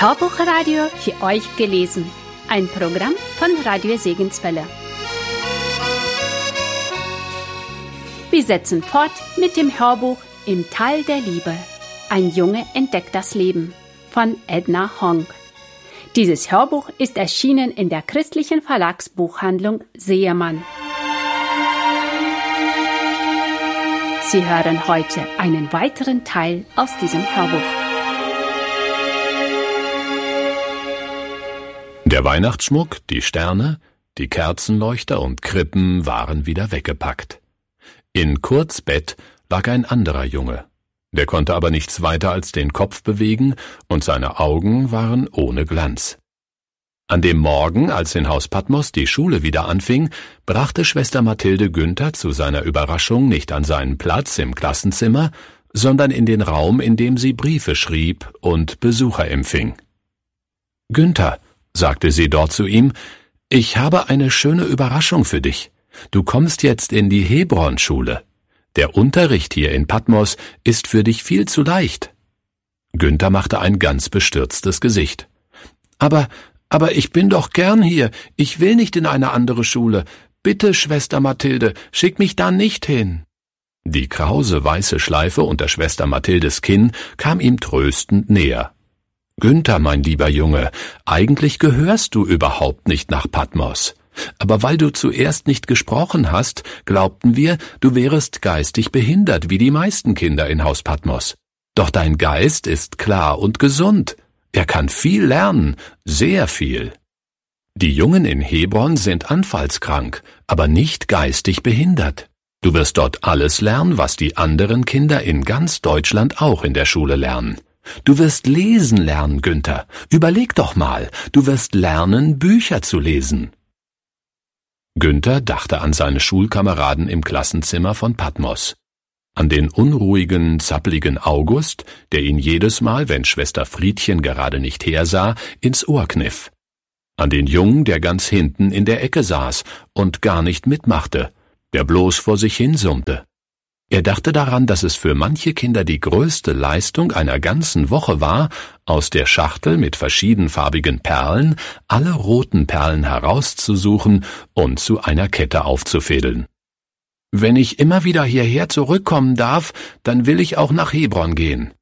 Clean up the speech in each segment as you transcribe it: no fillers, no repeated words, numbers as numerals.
Hörbuchradio für euch gelesen. Ein Programm von Radio Segenswelle. Wir setzen fort mit dem Hörbuch Im Tal der Liebe. Ein Junge entdeckt das Leben von Edna Hong. Dieses Hörbuch ist erschienen in der christlichen Verlagsbuchhandlung Seemann. Sie hören heute einen weiteren Teil aus diesem Hörbuch. Der Weihnachtsschmuck, die Sterne, die Kerzenleuchter und Krippen waren wieder weggepackt. In Kurts Bett lag ein anderer Junge. Der konnte aber nichts weiter als den Kopf bewegen, und seine Augen waren ohne Glanz. An dem Morgen, als in Haus Patmos die Schule wieder anfing, brachte Schwester Mathilde Günther zu seiner Überraschung nicht an seinen Platz im Klassenzimmer, sondern in den Raum, in dem sie Briefe schrieb und Besucher empfing. »Günther«, sagte sie dort zu ihm, »ich habe eine schöne Überraschung für dich. Du kommst jetzt in die Hebron-Schule. Der Unterricht hier in Patmos ist für dich viel zu leicht.« Günther machte ein ganz bestürztes Gesicht. Aber ich bin doch gern hier. Ich will nicht in eine andere Schule. Bitte, Schwester Mathilde, schick mich da nicht hin.« Die krause weiße Schleife unter Schwester Mathildes Kinn kam ihm tröstend näher. »Günther, mein lieber Junge, eigentlich gehörst du überhaupt nicht nach Patmos. Aber weil du zuerst nicht gesprochen hast, glaubten wir, du wärest geistig behindert, wie die meisten Kinder in Haus Patmos. Doch dein Geist ist klar und gesund. Er kann viel lernen, sehr viel. Die Jungen in Hebron sind anfallskrank, aber nicht geistig behindert. Du wirst dort alles lernen, was die anderen Kinder in ganz Deutschland auch in der Schule lernen. Du wirst lesen lernen, Günther. Überleg doch mal, du wirst lernen, Bücher zu lesen.« Günther dachte an seine Schulkameraden im Klassenzimmer von Patmos. An den unruhigen, zappligen August, der ihn jedes Mal, wenn Schwester Friedchen gerade nicht hersah, ins Ohr kniff. An den Jungen, der ganz hinten in der Ecke saß und gar nicht mitmachte, der bloß vor sich hin summte. Er dachte daran, dass es für manche Kinder die größte Leistung einer ganzen Woche war, aus der Schachtel mit verschiedenfarbigen Perlen alle roten Perlen herauszusuchen und zu einer Kette aufzufädeln. »Wenn ich immer wieder hierher zurückkommen darf, dann will ich auch nach Hebron gehen.«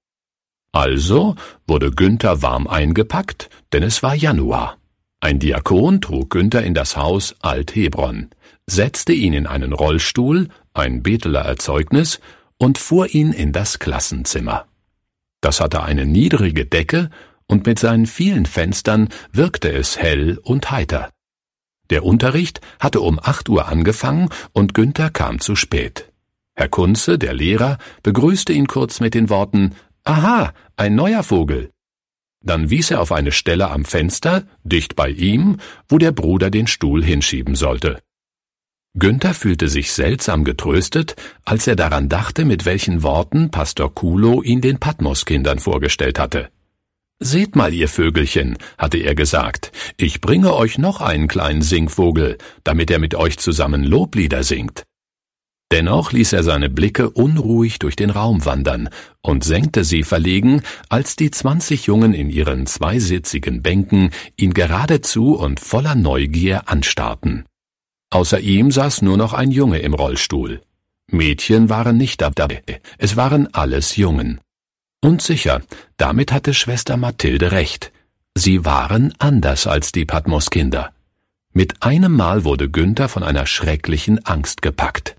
Also wurde Günther warm eingepackt, denn es war Januar. Ein Diakon trug Günther in das Haus Alt-Hebron, setzte ihn in einen Rollstuhl, ein Beteler Erzeugnis, und fuhr ihn in das Klassenzimmer. Das hatte eine niedrige Decke, und mit seinen vielen Fenstern wirkte es hell und heiter. Der Unterricht hatte um 8 Uhr angefangen, und Günther kam zu spät. Herr Kunze, der Lehrer, begrüßte ihn kurz mit den Worten, »Aha, ein neuer Vogel.« Dann wies er auf eine Stelle am Fenster, dicht bei ihm, wo der Bruder den Stuhl hinschieben sollte. Günther fühlte sich seltsam getröstet, als er daran dachte, mit welchen Worten Pastor Kulo ihn den Patmos-Kindern vorgestellt hatte. »Seht mal, ihr Vögelchen«, hatte er gesagt, »ich bringe euch noch einen kleinen Singvogel, damit er mit euch zusammen Loblieder singt.« Dennoch ließ er seine Blicke unruhig durch den Raum wandern und senkte sie verlegen, als die 20 Jungen in ihren zweisitzigen Bänken ihn geradezu und voller Neugier anstarrten. Außer ihm saß nur noch ein Junge im Rollstuhl. Mädchen waren nicht dabei, es waren alles Jungen. Und sicher, damit hatte Schwester Mathilde recht. Sie waren anders als die Patmos-Kinder. Mit einem Mal wurde Günther von einer schrecklichen Angst gepackt.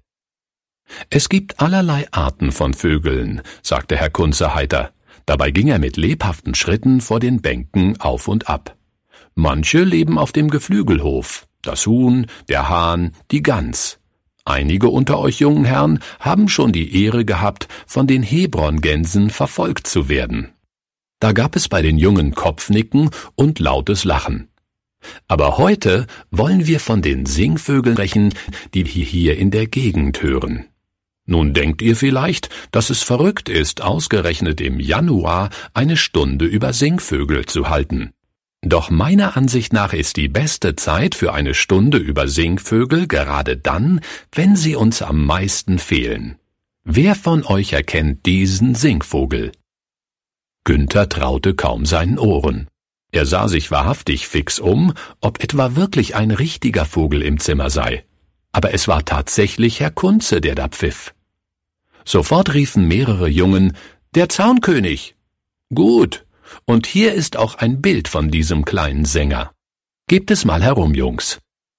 »Es gibt allerlei Arten von Vögeln«, sagte Herr Kunze heiter. Dabei ging er mit lebhaften Schritten vor den Bänken auf und ab. »Manche leben auf dem Geflügelhof, das Huhn, der Hahn, die Gans. Einige unter euch jungen Herren haben schon die Ehre gehabt, von den Hebron-Gänsen verfolgt zu werden.« Da gab es bei den Jungen Kopfnicken und lautes Lachen. »Aber heute wollen wir von den Singvögeln sprechen, die hier in der Gegend hören. Nun denkt ihr vielleicht, dass es verrückt ist, ausgerechnet im Januar eine Stunde über Singvögel zu halten. Doch meiner Ansicht nach ist die beste Zeit für eine Stunde über Singvögel gerade dann, wenn sie uns am meisten fehlen. Wer von euch erkennt diesen Singvogel?« Günther traute kaum seinen Ohren. Er sah sich wahrhaftig fix um, ob etwa wirklich ein richtiger Vogel im Zimmer sei. Aber es war tatsächlich Herr Kunze, der da pfiff. Sofort riefen mehrere Jungen: »Der Zaunkönig!« »Gut, und hier ist auch ein Bild von diesem kleinen Sänger. Gebt es mal herum, Jungs.«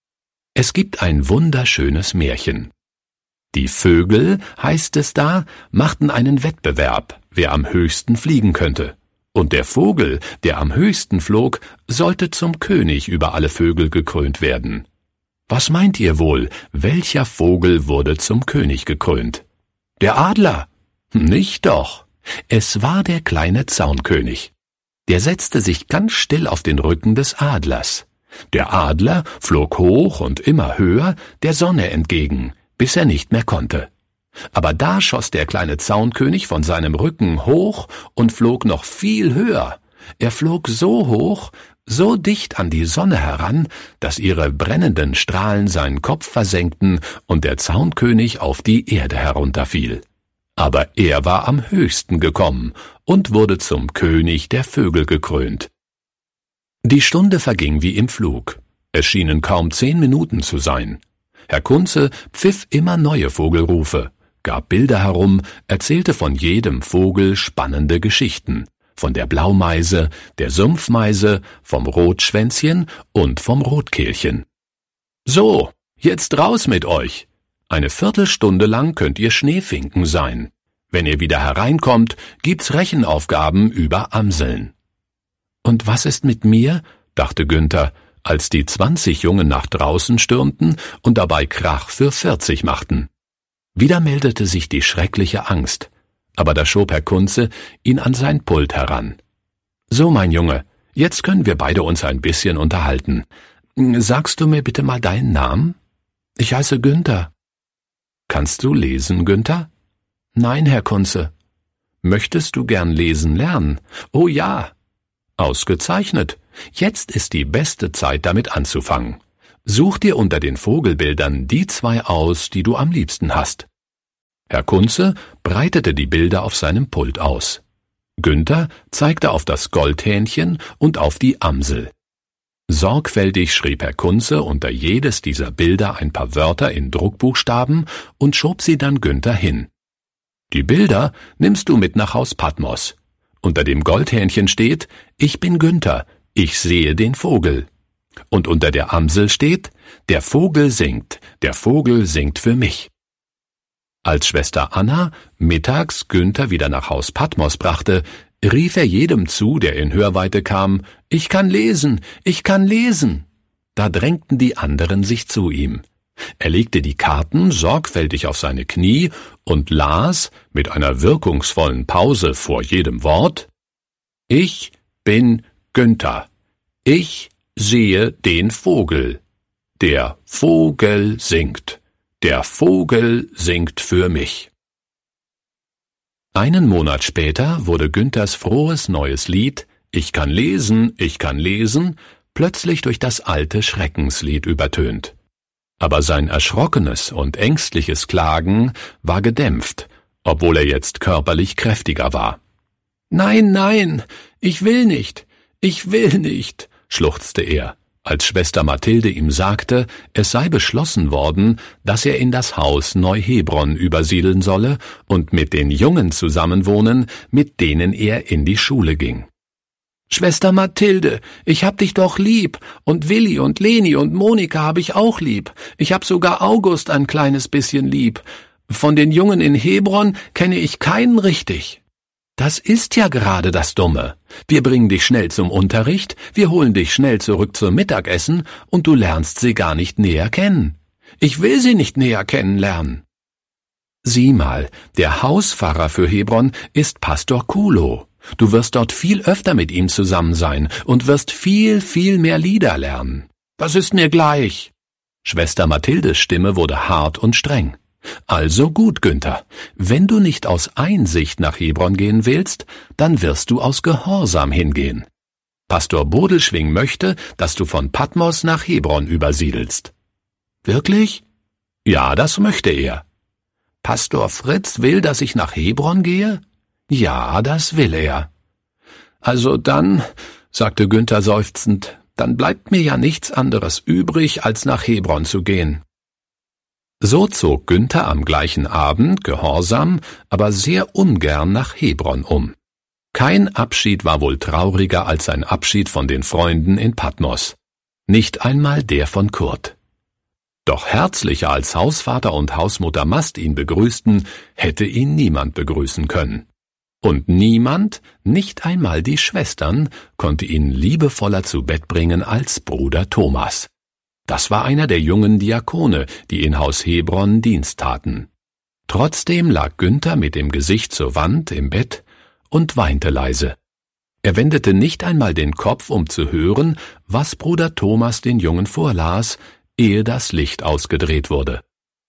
Es gibt ein wunderschönes Märchen. Die Vögel, heißt es da, machten einen Wettbewerb, wer am höchsten fliegen könnte. Und der Vogel, der am höchsten flog, sollte zum König über alle Vögel gekrönt werden. Was meint ihr wohl, welcher Vogel wurde zum König gekrönt? Der Adler? Nicht doch. Es war der kleine Zaunkönig. Der setzte sich ganz still auf den Rücken des Adlers. Der Adler flog hoch und immer höher der Sonne entgegen, bis er nicht mehr konnte. Aber da schoss der kleine Zaunkönig von seinem Rücken hoch und flog noch viel höher. Er flog so hoch, so dicht an die Sonne heran, dass ihre brennenden Strahlen seinen Kopf versenkten und der Zaunkönig auf die Erde herunterfiel. Aber er war am höchsten gekommen und wurde zum König der Vögel gekrönt. Die Stunde verging wie im Flug. Es schienen kaum 10 Minuten zu sein. Herr Kunze pfiff immer neue Vogelrufe, gab Bilder herum, erzählte von jedem Vogel spannende Geschichten, von der Blaumeise, der Sumpfmeise, vom Rotschwänzchen und vom Rotkehlchen. »So, jetzt raus mit euch! Eine Viertelstunde lang könnt ihr Schneefinken sein. Wenn ihr wieder hereinkommt, gibt's Rechenaufgaben über Amseln.« »Und was ist mit mir?« dachte Günther, als die 20 Jungen nach draußen stürmten und dabei Krach für 40 machten. Wieder meldete sich die schreckliche Angst, aber da schob Herr Kunze ihn an sein Pult heran. »So, mein Junge, jetzt können wir beide uns ein bisschen unterhalten. Sagst du mir bitte mal deinen Namen?« »Ich heiße Günther.« »Kannst du lesen, Günther?« »Nein, Herr Kunze.« »Möchtest du gern lesen lernen?« »Oh ja.« »Ausgezeichnet. Jetzt ist die beste Zeit, damit anzufangen. Such dir unter den Vogelbildern die 2 aus, die du am liebsten hast.« Herr Kunze breitete die Bilder auf seinem Pult aus. Günther zeigte auf das Goldhähnchen und auf die Amsel. Sorgfältig schrieb Herr Kunze unter jedes dieser Bilder ein paar Wörter in Druckbuchstaben und schob sie dann Günther hin. »Die Bilder nimmst du mit nach Haus Patmos. Unter dem Goldhähnchen steht: »Ich bin Günther, ich sehe den Vogel.« Und unter der Amsel steht: »Der Vogel singt für mich.« Als Schwester Anna mittags Günther wieder nach Haus Patmos brachte, rief er jedem zu, der in Hörweite kam: »Ich kann lesen, ich kann lesen!« Da drängten die anderen sich zu ihm. Er legte die Karten sorgfältig auf seine Knie und las mit einer wirkungsvollen Pause vor jedem Wort: »Ich bin Günther. Ich sehe den Vogel. Der Vogel singt. Der Vogel singt für mich.« Einen Monat später wurde Günthers frohes neues Lied »Ich kann lesen, plötzlich durch das alte Schreckenslied übertönt. Aber sein erschrockenes und ängstliches Klagen war gedämpft, obwohl er jetzt körperlich kräftiger war. »Nein, nein, ich will nicht, schluchzte er, als Schwester Mathilde ihm sagte, es sei beschlossen worden, dass er in das Haus Neu-Hebron übersiedeln solle und mit den Jungen zusammenwohnen, mit denen er in die Schule ging. »Schwester Mathilde, ich hab dich doch lieb, und Willi und Leni und Monika hab ich auch lieb. Ich hab sogar August ein kleines bisschen lieb. Von den Jungen in Hebron kenne ich keinen richtig.« »Das ist ja gerade das Dumme. Wir bringen dich schnell zum Unterricht, wir holen dich schnell zurück zum Mittagessen, und du lernst sie gar nicht näher kennen. Ich will sie nicht näher kennenlernen.« »Sieh mal, der Hauspfarrer für Hebron ist Pastor Kulo. Du wirst dort viel öfter mit ihm zusammen sein und wirst viel, viel mehr Lieder lernen.« »Das ist mir gleich.« Schwester Mathildes Stimme wurde hart und streng. »Also gut, Günther, wenn du nicht aus Einsicht nach Hebron gehen willst, dann wirst du aus Gehorsam hingehen. Pastor Bodelschwing möchte, dass du von Patmos nach Hebron übersiedelst.« »Wirklich?« »Ja, das möchte er.« »Pastor Fritz will, dass ich nach Hebron gehe?« »Ja, das will er.« »Also dann sagte Günther seufzend, »dann bleibt mir ja nichts anderes übrig, als nach Hebron zu gehen.« So zog Günther am gleichen Abend gehorsam, aber sehr ungern nach Hebron um. Kein Abschied war wohl trauriger als sein Abschied von den Freunden in Patmos. Nicht einmal der von Kurt. Doch herzlicher als Hausvater und Hausmutter Mast ihn begrüßten, hätte ihn niemand begrüßen können. Und niemand, nicht einmal die Schwestern, konnte ihn liebevoller zu Bett bringen als Bruder Thomas. Das war einer der jungen Diakone, die in Haus Hebron Dienst taten. Trotzdem lag Günther mit dem Gesicht zur Wand im Bett und weinte leise. Er wendete nicht einmal den Kopf, um zu hören, was Bruder Thomas den Jungen vorlas, ehe das Licht ausgedreht wurde.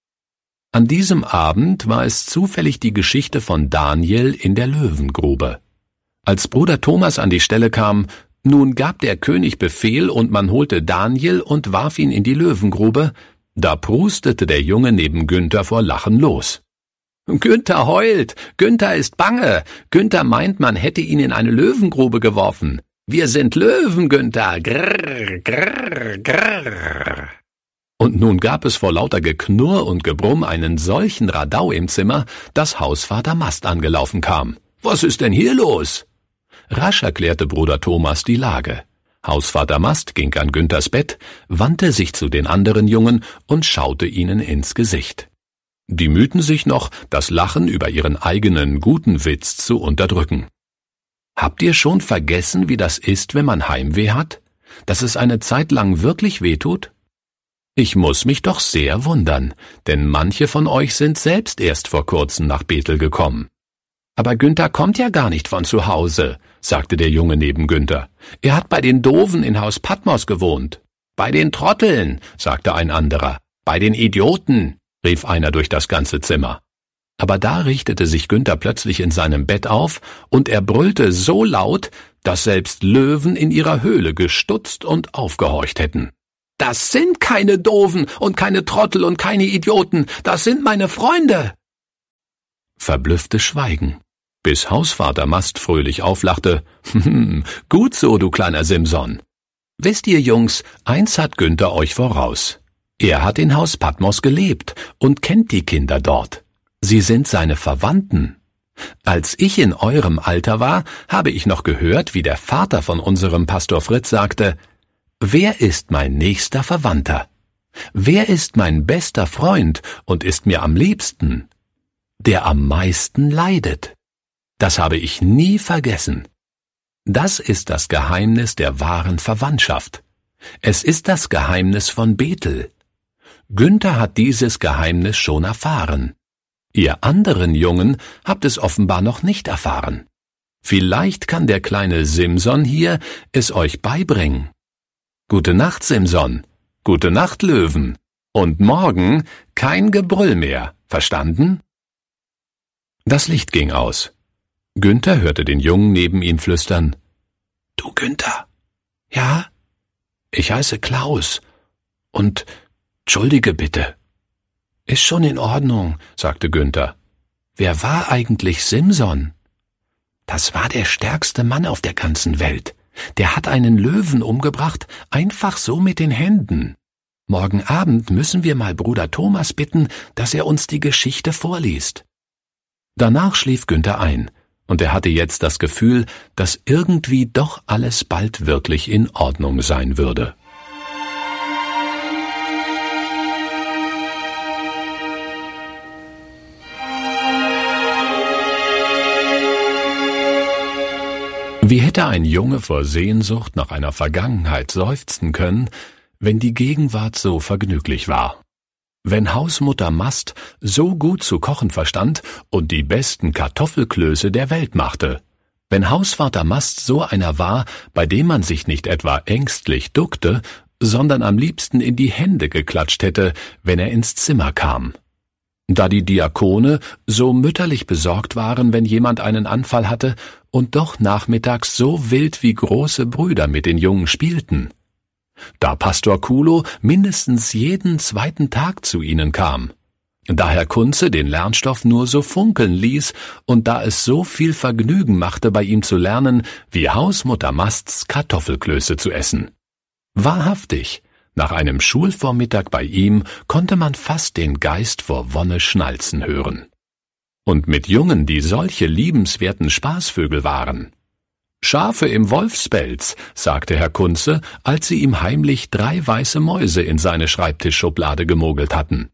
An diesem Abend war es zufällig die Geschichte von Daniel in der Löwengrube. Als Bruder Thomas an die Stelle kam, nun gab der König Befehl und man holte Daniel und warf ihn in die Löwengrube, da prustete der Junge neben Günther vor Lachen los. »Günther heult, Günther ist bange, Günther meint, man hätte ihn in eine Löwengrube geworfen. Wir sind Löwen, Günther, grrr, grrr, grrr.« Und nun gab es vor lauter Geknurr und Gebrumm einen solchen Radau im Zimmer, dass Hausvater Mast angelaufen kam. »Was ist denn hier los?« Rasch erklärte Bruder Thomas die Lage. Hausvater Mast ging an Günthers Bett, wandte sich zu den anderen Jungen und schaute ihnen ins Gesicht. Die mühten sich noch, das Lachen über ihren eigenen guten Witz zu unterdrücken. »Habt ihr schon vergessen, wie das ist, wenn man Heimweh hat? Dass es eine Zeit lang wirklich wehtut? Ich muss mich doch sehr wundern, denn manche von euch sind selbst erst vor kurzem nach Bethel gekommen.« »Aber Günther kommt ja gar nicht von zu Hause«, sagte der Junge neben Günther. »Er hat bei den Doofen in Haus Patmos gewohnt.« »Bei den Trotteln«, sagte ein anderer. »Bei den Idioten«, rief einer durch das ganze Zimmer. Aber da richtete sich Günther plötzlich in seinem Bett auf, und er brüllte so laut, dass selbst Löwen in ihrer Höhle gestutzt und aufgehorcht hätten. »Das sind keine Doofen und keine Trottel und keine Idioten, das sind meine Freunde!« Verblüfftes Schweigen, bis Hausvater Mast fröhlich auflachte. »Gut so, du kleiner Simson. Wisst ihr, Jungs, eins hat Günther euch voraus. Er hat in Haus Patmos gelebt und kennt die Kinder dort. Sie sind seine Verwandten. Als ich in eurem Alter war, habe ich noch gehört, wie der Vater von unserem Pastor Fritz sagte, »Wer ist mein nächster Verwandter? Wer ist mein bester Freund und ist mir am liebsten? Der am meisten leidet.« Das habe ich nie vergessen. Das ist das Geheimnis der wahren Verwandtschaft. Es ist das Geheimnis von Bethel. Günther hat dieses Geheimnis schon erfahren. Ihr anderen Jungen habt es offenbar noch nicht erfahren. Vielleicht kann der kleine Simson hier es euch beibringen. Gute Nacht, Simson. Gute Nacht, Löwen. Und morgen kein Gebrüll mehr. Verstanden? Das Licht ging aus. Günther hörte den Jungen neben ihm flüstern. »Du, Günther?« »Ja?« »Ich heiße Klaus. Und entschuldige bitte.« »Ist schon in Ordnung«, sagte Günther. »Wer war eigentlich Simson?« »Das war der stärkste Mann auf der ganzen Welt. Der hat einen Löwen umgebracht, einfach so mit den Händen. Morgen Abend müssen wir mal Bruder Thomas bitten, dass er uns die Geschichte vorliest.« Danach schlief Günther ein, und er hatte jetzt das Gefühl, dass irgendwie doch alles bald wirklich in Ordnung sein würde. Wie hätte ein Junge vor Sehnsucht nach einer Vergangenheit seufzen können, wenn die Gegenwart so vergnüglich war? Wenn Hausmutter Mast so gut zu kochen verstand und die besten Kartoffelklöße der Welt machte, wenn Hausvater Mast so einer war, bei dem man sich nicht etwa ängstlich duckte, sondern am liebsten in die Hände geklatscht hätte, wenn er ins Zimmer kam. Da die Diakone so mütterlich besorgt waren, wenn jemand einen Anfall hatte, und doch nachmittags so wild wie große Brüder mit den Jungen spielten. Da Pastor Kulo mindestens jeden zweiten Tag zu ihnen kam. Da Herr Kunze den Lernstoff nur so funkeln ließ und da es so viel Vergnügen machte, bei ihm zu lernen, wie Hausmutter Masts Kartoffelklöße zu essen. Wahrhaftig, nach einem Schulvormittag bei ihm konnte man fast den Geist vor Wonne schnalzen hören. Und mit Jungen, die solche liebenswerten Spaßvögel waren. »Schafe im Wolfspelz«, sagte Herr Kunze, als sie ihm heimlich 3 weiße Mäuse in seine Schreibtischschublade gemogelt hatten.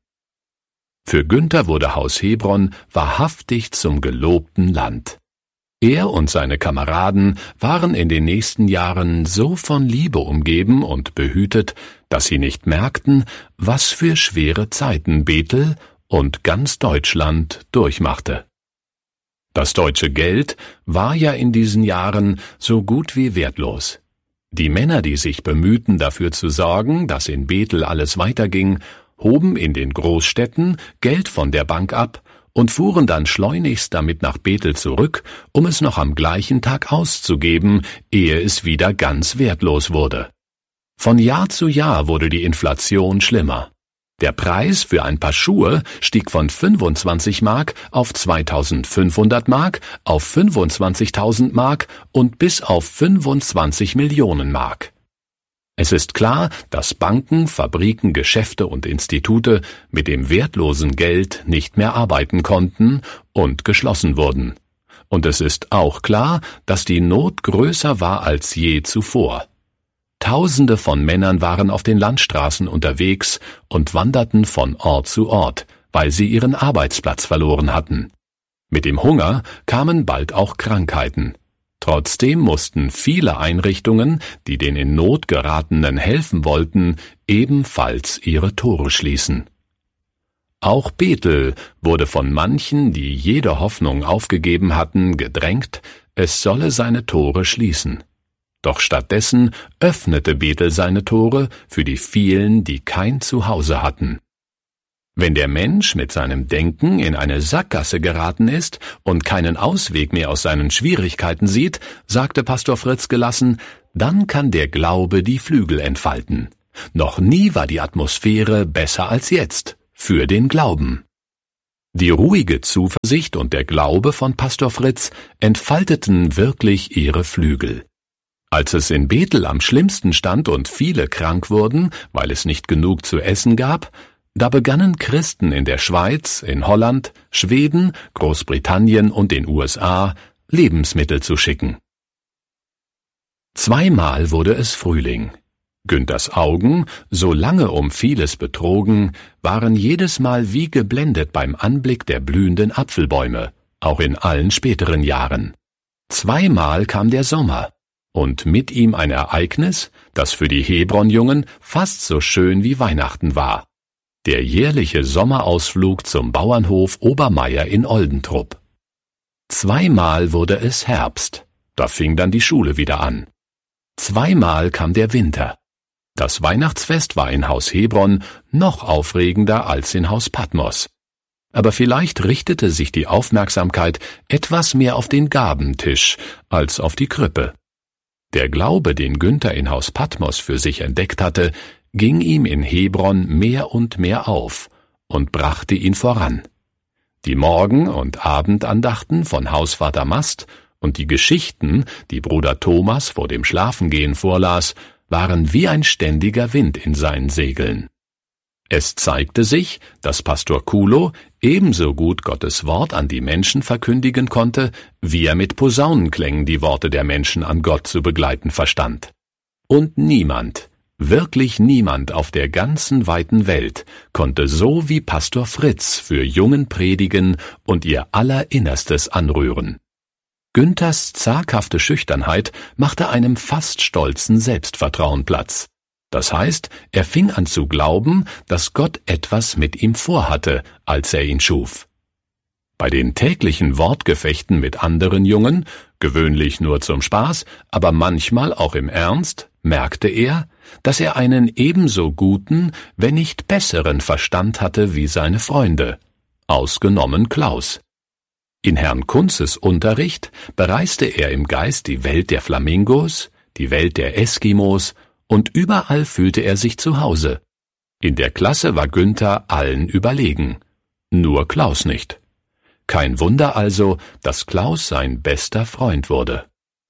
Für Günther wurde Haus Hebron wahrhaftig zum gelobten Land. Er und seine Kameraden waren in den nächsten Jahren so von Liebe umgeben und behütet, dass sie nicht merkten, was für schwere Zeiten Bethel und ganz Deutschland durchmachte. Das deutsche Geld war ja in diesen Jahren so gut wie wertlos. Die Männer, die sich bemühten, dafür zu sorgen, dass in Bethel alles weiterging, hoben in den Großstädten Geld von der Bank ab und fuhren dann schleunigst damit nach Bethel zurück, um es noch am gleichen Tag auszugeben, ehe es wieder ganz wertlos wurde. Von Jahr zu Jahr wurde die Inflation schlimmer. Der Preis für ein Paar Schuhe stieg von 25 Mark auf 2.500 Mark, auf 25.000 Mark und bis auf 25 Millionen Mark. Es ist klar, dass Banken, Fabriken, Geschäfte und Institute mit dem wertlosen Geld nicht mehr arbeiten konnten und geschlossen wurden. Und es ist auch klar, dass die Not größer war als je zuvor. Tausende von Männern waren auf den Landstraßen unterwegs und wanderten von Ort zu Ort, weil sie ihren Arbeitsplatz verloren hatten. Mit dem Hunger kamen bald auch Krankheiten. Trotzdem mussten viele Einrichtungen, die den in Not geratenen helfen wollten, ebenfalls ihre Tore schließen. Auch Bethel wurde von manchen, die jede Hoffnung aufgegeben hatten, gedrängt, es solle seine Tore schließen. Doch stattdessen öffnete Bethel seine Tore für die vielen, die kein Zuhause hatten. Wenn der Mensch mit seinem Denken in eine Sackgasse geraten ist und keinen Ausweg mehr aus seinen Schwierigkeiten sieht, sagte Pastor Fritz gelassen, dann kann der Glaube die Flügel entfalten. Noch nie war die Atmosphäre besser als jetzt für den Glauben. Die ruhige Zuversicht und der Glaube von Pastor Fritz entfalteten wirklich ihre Flügel. Als es in Bethel am schlimmsten stand und viele krank wurden, weil es nicht genug zu essen gab, da begannen Christen in der Schweiz, in Holland, Schweden, Großbritannien und den USA Lebensmittel zu schicken. 2-mal wurde es Frühling. Günthers Augen, so lange um vieles betrogen, waren jedes Mal wie geblendet beim Anblick der blühenden Apfelbäume, auch in allen späteren Jahren. 2-mal kam der Sommer. Und mit ihm ein Ereignis, das für die Hebron-Jungen fast so schön wie Weihnachten war. Der jährliche Sommerausflug zum Bauernhof Obermeier in Oldentrupp. 2-mal wurde es Herbst, da fing dann die Schule wieder an. 2-mal kam der Winter. Das Weihnachtsfest war in Haus Hebron noch aufregender als in Haus Patmos. Aber vielleicht richtete sich die Aufmerksamkeit etwas mehr auf den Gabentisch als auf die Krippe. Der Glaube, den Günther in Haus Patmos für sich entdeckt hatte, ging ihm in Hebron mehr und mehr auf und brachte ihn voran. Die Morgen- und Abendandachten von Hausvater Mast und die Geschichten, die Bruder Thomas vor dem Schlafengehen vorlas, waren wie ein ständiger Wind in seinen Segeln. Es zeigte sich, dass Pastor Kulo ebenso gut Gottes Wort an die Menschen verkündigen konnte, wie er mit Posaunenklängen die Worte der Menschen an Gott zu begleiten verstand. Und niemand, wirklich niemand auf der ganzen weiten Welt konnte so wie Pastor Fritz für Jungen predigen und ihr Allerinnerstes anrühren. Günthers zaghafte Schüchternheit machte einem fast stolzen Selbstvertrauen Platz. Das heißt, er fing an zu glauben, dass Gott etwas mit ihm vorhatte, als er ihn schuf. Bei den täglichen Wortgefechten mit anderen Jungen, gewöhnlich nur zum Spaß, aber manchmal auch im Ernst, merkte er, dass er einen ebenso guten, wenn nicht besseren Verstand hatte wie seine Freunde, ausgenommen Klaus. In Herrn Kunzes Unterricht bereiste er im Geist die Welt der Flamingos, die Welt der Eskimos, und überall fühlte er sich zu Hause. In der Klasse war Günther allen überlegen. nur Klaus nicht. Kein Wunder also, dass Klaus sein bester Freund wurde.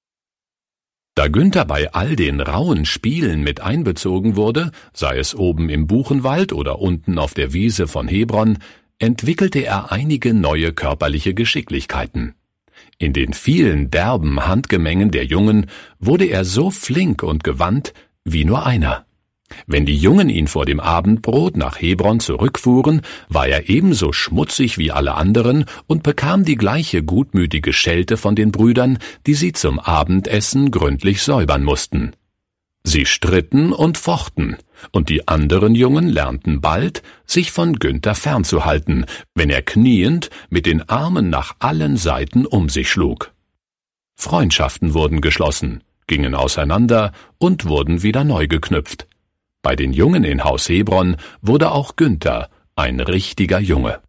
Da Günther bei all den rauen Spielen mit einbezogen wurde, sei es oben im Buchenwald oder unten auf der Wiese von Hebron, entwickelte er einige neue körperliche Geschicklichkeiten. In den vielen derben Handgemengen der Jungen wurde er so flink und gewandt wie nur einer. Wenn die Jungen ihn vor dem Abendbrot nach Hebron zurückfuhren, war er ebenso schmutzig wie alle anderen und bekam die gleiche gutmütige Schelte von den Brüdern, die sie zum Abendessen gründlich säubern mussten. Sie stritten und fochten, und die anderen Jungen lernten bald, sich von Günther fernzuhalten, wenn er kniend mit den Armen nach allen Seiten um sich schlug. Freundschaften wurden geschlossen, gingen auseinander und wurden wieder neu geknüpft. Bei den Jungen in Haus Hebron wurde auch Günther ein richtiger Junge.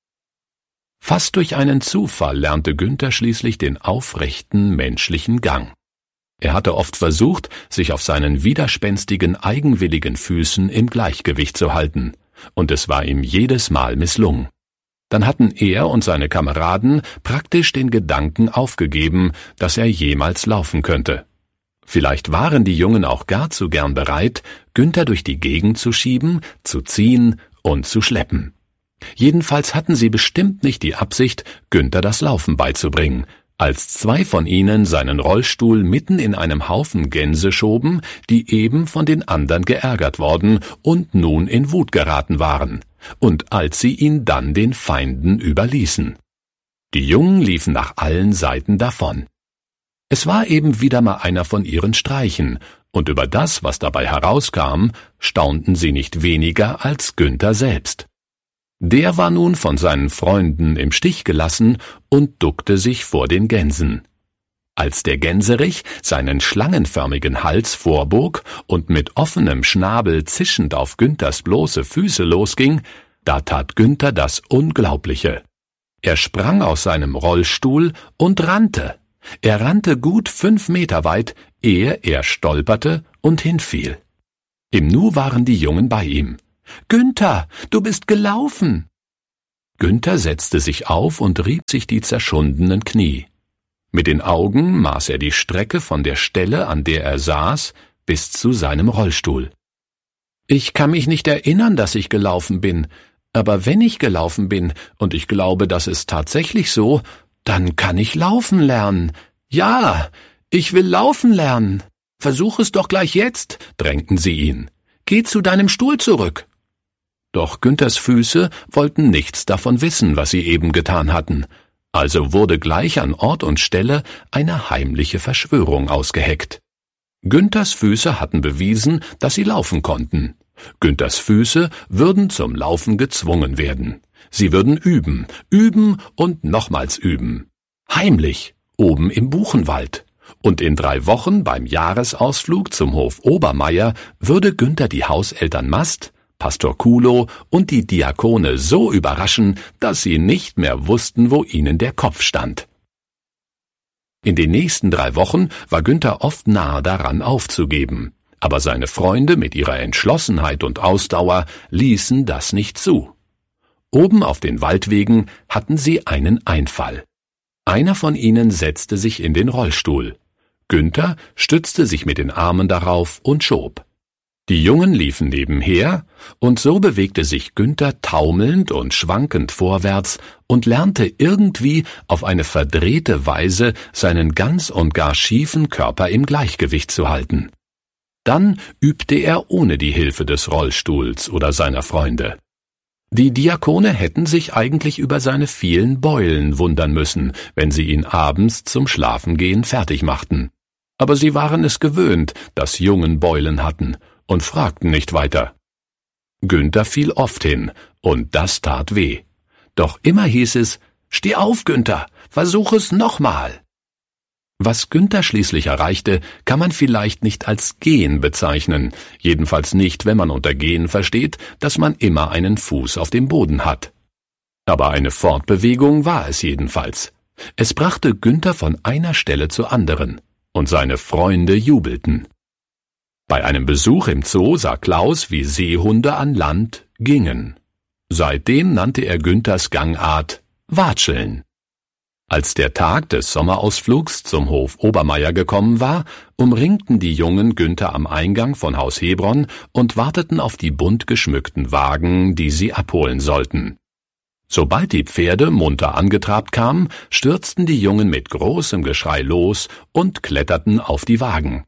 Fast durch einen Zufall lernte Günther schließlich den aufrechten menschlichen Gang. Er hatte oft versucht, sich auf seinen widerspenstigen, eigenwilligen Füßen im Gleichgewicht zu halten, und es war ihm jedes Mal misslungen. Dann hatten er und seine Kameraden praktisch den Gedanken aufgegeben, dass er jemals laufen könnte. Vielleicht waren die Jungen auch gar zu gern bereit, Günther durch die Gegend zu schieben, zu ziehen und zu schleppen. Jedenfalls hatten sie bestimmt nicht die Absicht, Günther das Laufen beizubringen, als zwei von ihnen seinen Rollstuhl mitten in einem Haufen Gänse schoben, die eben von den anderen geärgert worden und nun in Wut geraten waren, und als sie ihn dann den Feinden überließen. Die Jungen liefen nach allen Seiten davon. Es war eben wieder mal einer von ihren Streichen, und über das, was dabei herauskam, staunten sie nicht weniger als Günther selbst. Der war nun von seinen Freunden im Stich gelassen und duckte sich vor den Gänsen. Als der Gänserich seinen schlangenförmigen Hals vorbog und mit offenem Schnabel zischend auf Günthers bloße Füße losging, da tat Günther das Unglaubliche. Er sprang aus seinem Rollstuhl und rannte. Er rannte gut 5 Meter weit, ehe er stolperte und hinfiel. Im Nu waren die Jungen bei ihm. »Günther, du bist gelaufen!« Günther setzte sich auf und rieb sich die zerschundenen Knie. Mit den Augen maß er die Strecke von der Stelle, an der er saß, bis zu seinem Rollstuhl. »Ich kann mich nicht erinnern, dass ich gelaufen bin, aber wenn ich gelaufen bin, und ich glaube, das ist tatsächlich so, dann kann ich laufen lernen. Ja, ich will laufen lernen. Versuch es doch gleich jetzt«, drängten sie ihn. »Geh zu deinem Stuhl zurück.« Doch Günthers Füße wollten nichts davon wissen, was sie eben getan hatten. Also wurde gleich an Ort und Stelle eine heimliche Verschwörung ausgeheckt. Günthers Füße hatten bewiesen, dass sie laufen konnten. Günthers Füße würden zum Laufen gezwungen werden. Sie würden üben, üben und nochmals üben. Heimlich, oben im Buchenwald. Und in 3 Wochen beim Jahresausflug zum Hof Obermeier würde Günther die Hauseltern Mast, Pastor Kulo und die Diakone so überraschen, dass sie nicht mehr wussten, wo ihnen der Kopf stand. In den nächsten 3 Wochen war Günther oft nahe daran aufzugeben, aber seine Freunde mit ihrer Entschlossenheit und Ausdauer ließen das nicht zu. Oben auf den Waldwegen hatten sie einen Einfall. Einer von ihnen setzte sich in den Rollstuhl. Günther stützte sich mit den Armen darauf und schob. Die Jungen liefen nebenher, und so bewegte sich Günther taumelnd und schwankend vorwärts und lernte irgendwie auf eine verdrehte Weise seinen ganz und gar schiefen Körper im Gleichgewicht zu halten. Dann übte er ohne die Hilfe des Rollstuhls oder seiner Freunde. Die Diakone hätten sich eigentlich über seine vielen Beulen wundern müssen, wenn sie ihn abends zum Schlafengehen fertig machten. Aber sie waren es gewöhnt, dass Jungen Beulen hatten, und fragten nicht weiter. Günther fiel oft hin, und das tat weh. Doch immer hieß es, »Steh auf, Günther, versuch es nochmal!« Was Günther schließlich erreichte, kann man vielleicht nicht als Gehen bezeichnen, jedenfalls nicht, wenn man unter Gehen versteht, dass man immer einen Fuß auf dem Boden hat. Aber eine Fortbewegung war es jedenfalls. Es brachte Günther von einer Stelle zur anderen, und seine Freunde jubelten. Bei einem Besuch im Zoo sah Klaus, wie Seehunde an Land gingen. Seitdem nannte er Günthers Gangart Watscheln. Als der Tag des Sommerausflugs zum Hof Obermaier gekommen war, umringten die Jungen Günther am Eingang von Haus Hebron und warteten auf die bunt geschmückten Wagen, die sie abholen sollten. Sobald die Pferde munter angetrabt kamen, stürzten die Jungen mit großem Geschrei los und kletterten auf die Wagen.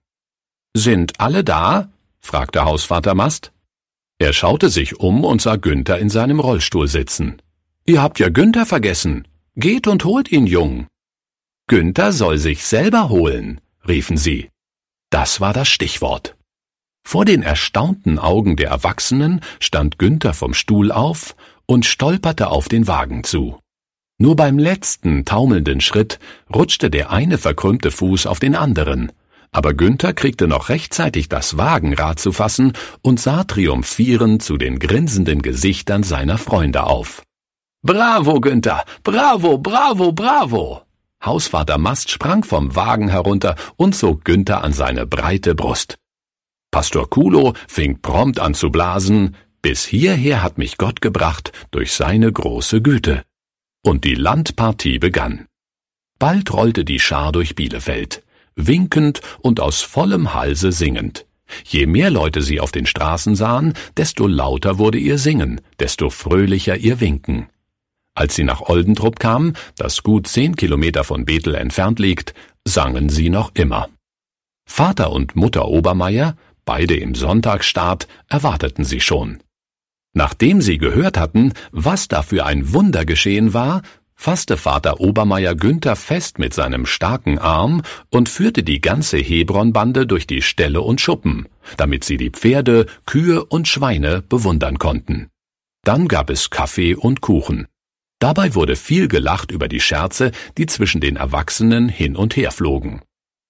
»Sind alle da?« fragte Hausvater Mast. Er schaute sich um und sah Günther in seinem Rollstuhl sitzen. »Ihr habt ja Günther vergessen. Geht und holt ihn, Jung.« »Günther soll sich selber holen«, riefen sie. Das war das Stichwort. Vor den erstaunten Augen der Erwachsenen stand Günther vom Stuhl auf und stolperte auf den Wagen zu. Nur beim letzten taumelnden Schritt rutschte der eine verkrümmte Fuß auf den anderen, aber Günther kriegte noch rechtzeitig das Wagenrad zu fassen und sah triumphierend zu den grinsenden Gesichtern seiner Freunde auf. »Bravo, Günther! Bravo, bravo, bravo!« Hausvater Mast sprang vom Wagen herunter und zog Günther an seine breite Brust. Pastor Kulo fing prompt an zu blasen, »Bis hierher hat mich Gott gebracht durch seine große Güte.« Und die Landpartie begann. Bald rollte die Schar durch Bielefeld, winkend und aus vollem Halse singend. Je mehr Leute sie auf den Straßen sahen, desto lauter wurde ihr Singen, desto fröhlicher ihr Winken. Als sie nach Oldentrup kamen, das gut 10 Kilometer von Bethel entfernt liegt, sangen sie noch immer. Vater und Mutter Obermaier, beide im Sonntagsstaat, erwarteten sie schon. Nachdem sie gehört hatten, was da für ein Wunder geschehen war, fasste Vater Obermaier Günther fest mit seinem starken Arm und führte die ganze Hebron-Bande durch die Ställe und Schuppen, damit sie die Pferde, Kühe und Schweine bewundern konnten. Dann gab es Kaffee und Kuchen. Dabei wurde viel gelacht über die Scherze, die zwischen den Erwachsenen hin und her flogen.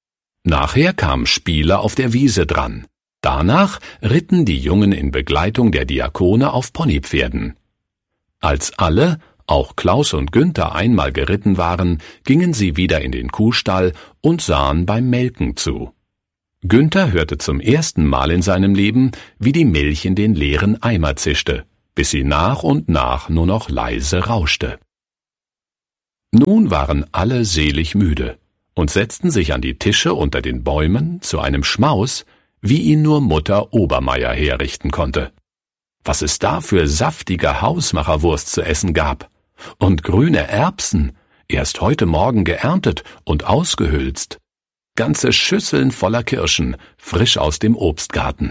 Nachher kamen Spiele auf der Wiese dran. Danach ritten die Jungen in Begleitung der Diakone auf Ponypferden. Als alle, auch Klaus und Günther, einmal geritten waren, gingen sie wieder in den Kuhstall und sahen beim Melken zu. Günther hörte zum ersten Mal in seinem Leben, wie die Milch in den leeren Eimer zischte, bis sie nach und nach nur noch leise rauschte. Nun waren alle selig müde und setzten sich an die Tische unter den Bäumen zu einem Schmaus, wie ihn nur Mutter Obermaier herrichten konnte. Was es da für saftige Hausmacherwurst zu essen gab und grüne Erbsen, erst heute Morgen geerntet und ausgehülst, ganze Schüsseln voller Kirschen, frisch aus dem Obstgarten.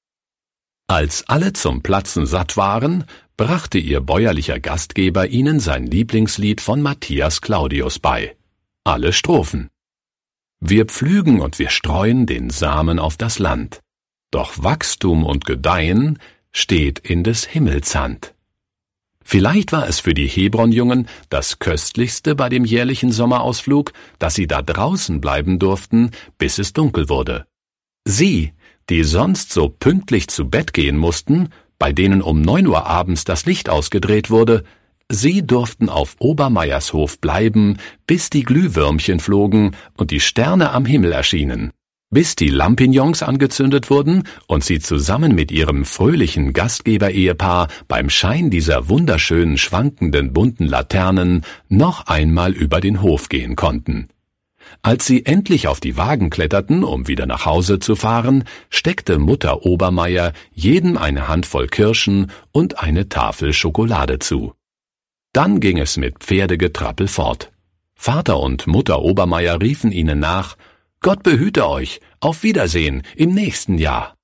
Als alle zum Platzen satt waren, brachte ihr bäuerlicher Gastgeber ihnen sein Lieblingslied von Matthias Claudius bei. Alle Strophen. Wir pflügen und wir streuen den Samen auf das Land, doch Wachstum und Gedeihen steht in des Himmels Hand. Vielleicht war es für die Hebron-Jungen das Köstlichste bei dem jährlichen Sommerausflug, dass sie da draußen bleiben durften, bis es dunkel wurde. Sie, die sonst so pünktlich zu Bett gehen mussten, bei denen um 9 Uhr abends das Licht ausgedreht wurde, sie durften auf Obermaiers Hof bleiben, bis die Glühwürmchen flogen und die Sterne am Himmel erschienen, bis die Lampignons angezündet wurden und sie zusammen mit ihrem fröhlichen Gastgeber-Ehepaar beim Schein dieser wunderschönen, schwankenden, bunten Laternen noch einmal über den Hof gehen konnten. Als sie endlich auf die Wagen kletterten, um wieder nach Hause zu fahren, steckte Mutter Obermaier jedem eine Handvoll Kirschen und eine Tafel Schokolade zu. Dann ging es mit Pferdegetrappel fort. Vater und Mutter Obermaier riefen ihnen nach: »Gott behüte euch, auf Wiedersehen im nächsten Jahr.«